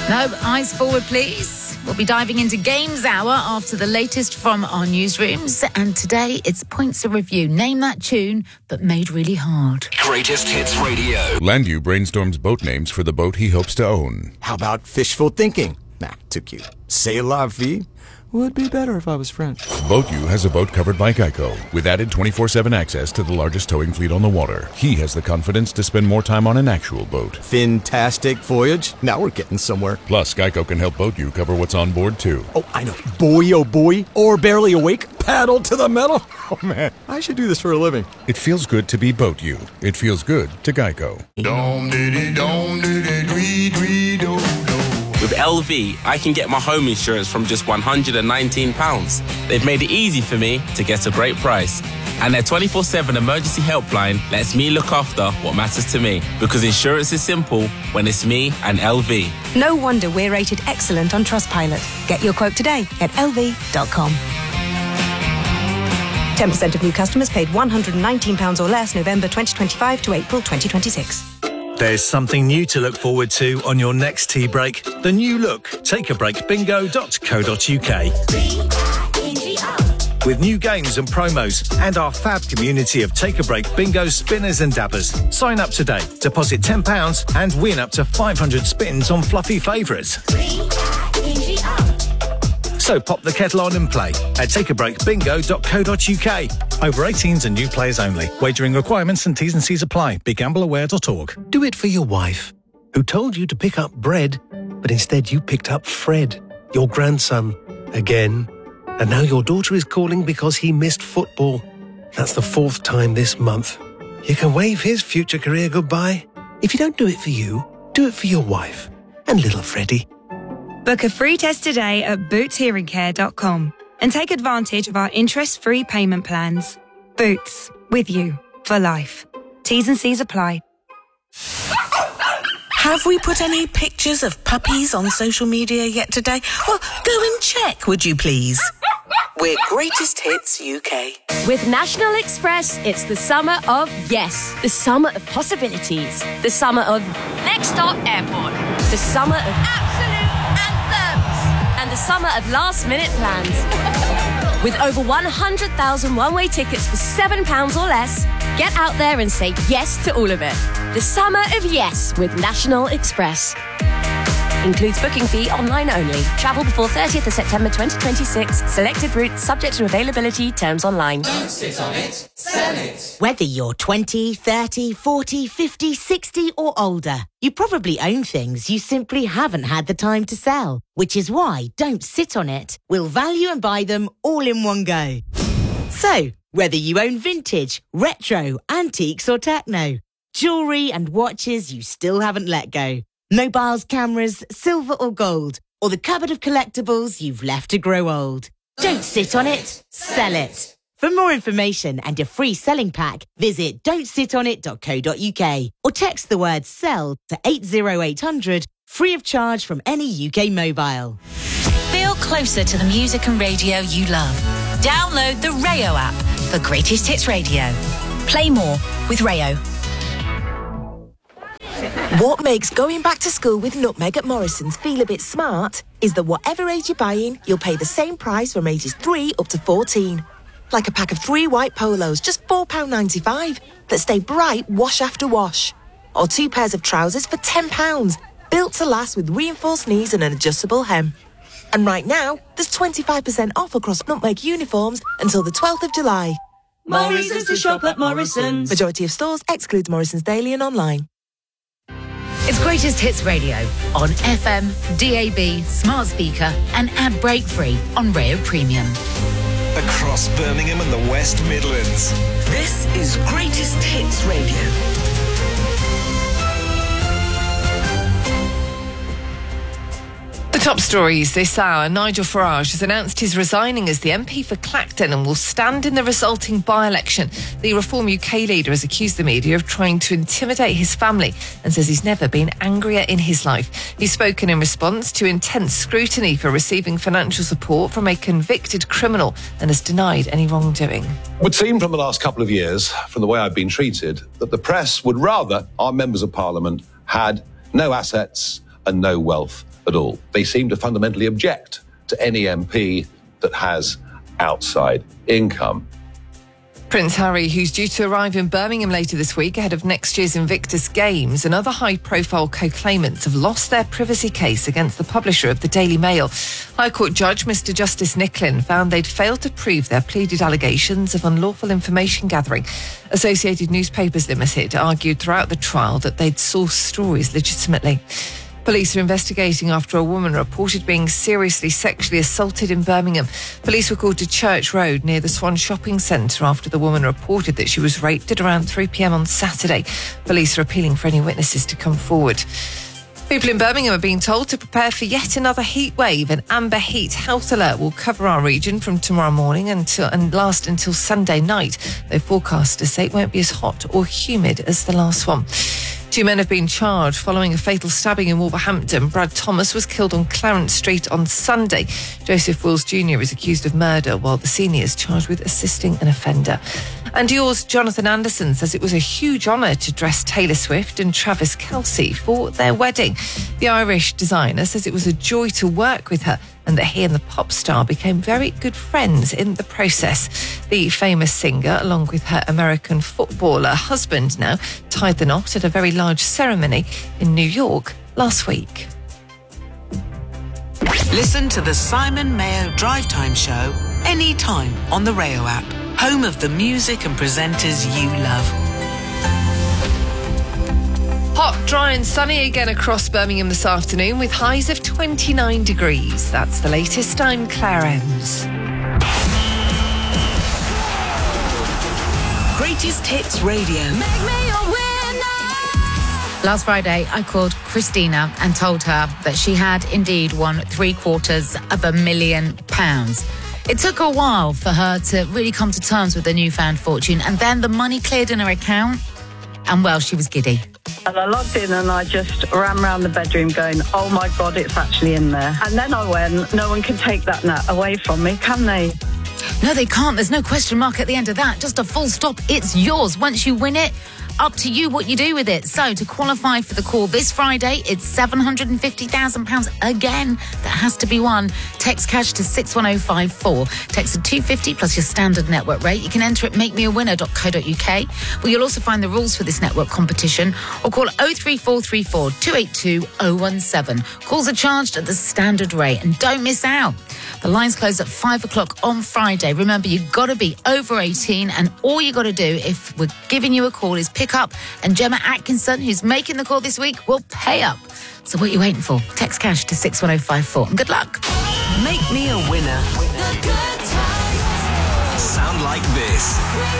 No, eyes forward, please. We'll be diving into Games Hour after the latest from our newsrooms. And today, it's Points of Review. Name that tune, but made really hard. Greatest Hits Radio. Landu brainstorms boat names for the boat he hopes to own. How about fishful thinking? Nah, too cute. C'est la vie. Would be better if I was French. BoatU has a boat covered by Geico, with added 24/7 access to the largest towing fleet on the water. He has the confidence to spend more time on an actual boat. Fantastic voyage. Now we're getting somewhere. Plus, Geico can help BoatU cover what's on board, too. Oh, I know. Boy, oh boy. Or barely awake. Paddle to the metal. Oh, man. I should do this for a living. It feels good to be BoatU. It feels good to Geico. With LV, I can get my home insurance from just £119. They've made it easy for me to get a great price. And their 24/7 emergency helpline lets me look after what matters to me. Because insurance is simple when it's me and LV. No wonder we're rated excellent on Trustpilot. Get your quote today at lv.com. 10% of new customers paid £119 or less November 2025 to April 2026. There's something new to look forward to on your next tea break. The new look, takeabreakbingo.co.uk. With new games and promos and our fab community of Take a Break bingo spinners and dabbers. Sign up today, deposit £10 and win up to 500 spins on fluffy favourites. So pop the kettle on and play at takeabreakbingo.co.uk. Over 18s and new players only. Wagering requirements and T's and C's apply. BeGambleAware.org. Do it for your wife, who told you to pick up bread, but instead you picked up Fred, your grandson, again. And now your daughter is calling because he missed football. That's the 4th time this month. You can wave his future career goodbye. If you don't do it for you, do it for your wife and little Freddie. Book a free test today at bootshearingcare.com and take advantage of our interest-free payment plans. Boots, with you for life. T's and C's apply. Have we put any pictures of puppies on social media yet today? Well, go and check, would you please? We're Greatest Hits UK. With National Express, it's the summer of yes. The summer of possibilities. The summer of next stop airport. The summer of absolute anthems. And the summer of last-minute plans. With over 100,000 one-way tickets for £7 or less, get out there and say yes to all of it. The summer of yes with National Express. Includes booking fee online only. Travel before 30th of September 2026. Selected routes subject to availability. Terms online. Don't sit on it, sell it. Whether you're 20, 30, 40, 50, 60 or older, you probably own things you simply haven't had the time to sell. Which is why Don't Sit on It will value and buy them all in one go. So, whether you own vintage, retro, antiques or techno, jewellery and watches you still haven't let go, mobiles, cameras, silver or gold, or the cupboard of collectibles you've left to grow old. Don't sit on it, sell it. For more information and a free selling pack, visit don'tsitonit.co.uk or text the word SELL to 80800, free of charge from any UK mobile. Feel closer to the music and radio you love. Download the Rayo app for Greatest Hits Radio. Play more with Rayo. What makes going back to school with Nutmeg at Morrison's feel a bit smart is that whatever age you're buying, you'll pay the same price from ages 3 up to 14. Like a pack of 3 white polos, just £4.95, that stay bright wash after wash. Or 2 pairs of trousers for £10, built to last with reinforced knees and an adjustable hem. And right now, there's 25% off across Nutmeg uniforms until the 12th of July. More reasons to shop at Morrison's. Majority of stores excludes Morrison's Daily and online. It's Greatest Hits Radio on FM, DAB, smart speaker and ad break free on Rayo Premium. Across Birmingham and the West Midlands. This is Greatest Hits Radio. The top stories this hour. Nigel Farage has announced he's resigning as the MP for Clacton and will stand in the resulting by-election. The Reform UK leader has accused the media of trying to intimidate his family and says he's never been angrier in his life. He's spoken in response to intense scrutiny for receiving financial support from a convicted criminal and has denied any wrongdoing. It would seem from the last couple of years, from the way I've been treated, that the press would rather our members of Parliament had no assets and no wealth. at all. They seem to fundamentally object to any MP that has outside income. Prince Harry, who's due to arrive in Birmingham later this week ahead of next year's Invictus Games, and other high-profile co-claimants have lost their privacy case against the publisher of the Daily Mail. High Court Judge Mr Justice Nicklin found they'd failed to prove their pleaded allegations of unlawful information gathering. Associated Newspapers Limited argued throughout the trial that they'd sourced stories legitimately. Police are investigating after a woman reported being seriously sexually assaulted in Birmingham. Police were called to Church Road near the Swan Shopping Centre after the woman reported that she was raped at around 3 p.m. on Saturday. Police are appealing for any witnesses to come forward. People in Birmingham are being told to prepare for yet another heat wave. An amber heat health alert will cover our region from tomorrow morning and last until Sunday night. Though forecasters say it won't be as hot or humid as the last one. 2 men have been charged following a fatal stabbing in Wolverhampton. Brad Thomas was killed on Clarence Street on Sunday. Joseph Wills Jr. is accused of murder, while the senior is charged with assisting an offender. And Dior's Jonathan Anderson says it was a huge honour to dress Taylor Swift and Travis Kelce for their wedding. The Irish designer says it was a joy to work with her and that he and the pop star became very good friends in the process. The famous singer, along with her American footballer husband now, tied the knot at a very large ceremony in New York last week. Listen to the Simon Mayo Drive Time Show anytime on the Rayo app, home of the music and presenters you love. Hot, dry and sunny again across Birmingham this afternoon with highs of 29 degrees. That's the latest. I'm Claire Ems. Greatest Hits Radio. Make me your winner. Last Friday, I called Christina and told her that she had indeed won £750,000. It took a while for her to really come to terms with the newfound fortune, and then the money cleared in her account, and well, she was giddy. And I logged in and I just ran around the bedroom going, oh my God, it's actually in there. And then I went, no one can take that net away from me, can they? No, they can't. There's no question mark at the end of that. Just a full stop. It's yours. Once you win it, up to you what you do with it. So to qualify for the call this Friday, it's £750,000 again that has to be won. Text cash to 61054. Text to 250 plus your standard network rate. You can enter at makemewinner.co.uk, where you'll also find the rules for this network competition, or call 03434 282 017. Calls are charged at the standard rate, and don't miss out. The lines close at 5 o'clock on Friday. Remember, you've got to be over 18, and all you got to do if we're giving you a call is pick up, and Gemma Atkinson, who's making the call this week, will pay up. So what are you waiting for? Text cash to 61054, and good luck. Make me a winner. Sound like this.